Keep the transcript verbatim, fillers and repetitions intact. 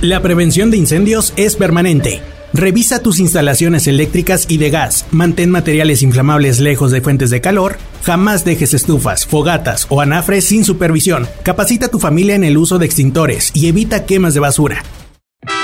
La prevención de incendios es permanente. Revisa tus instalaciones eléctricas y de gas, mantén materiales inflamables lejos de fuentes de calor, jamás dejes estufas, fogatas o anafres sin supervisión, capacita a tu familia en el uso de extintores y evita quemas de basura.